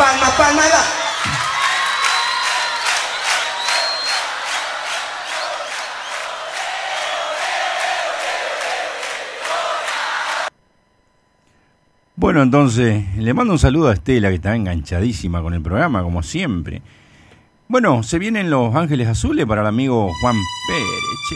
palma, ahí va. Bueno, entonces, le mando un saludo a Estela, que está enganchadísima con el programa, como siempre. Bueno, se vienen Los Ángeles Azules para el amigo Juan Pérez.